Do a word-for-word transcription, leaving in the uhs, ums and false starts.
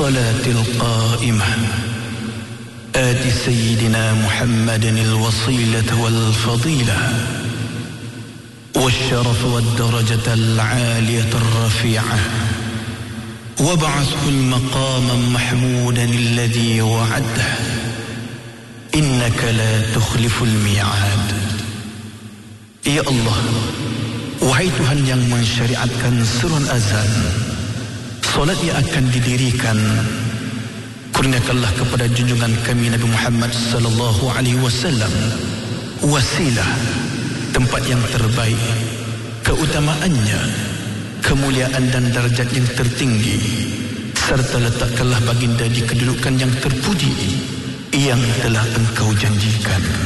الصلاة القائمة آت سيدنا محمد الوصيلة والفضيلة والشرف والدرجة العالية الرفيعة وابعثه المقام محمودا الذي وعده إنك لا تخلف الميعاد. Ya Allah, wahai Tuhan yang mensyariatkan surun azan, solat yang akan didirikan, kurniakanlah kepada junjungan kami Nabi Muhammad sallallahu alaihi wasallam wasilah, tempat yang terbaik, keutamaannya, kemuliaan dan darjat yang tertinggi, serta letakkanlah baginda di kedudukan yang terpuji yang telah Engkau janjikan.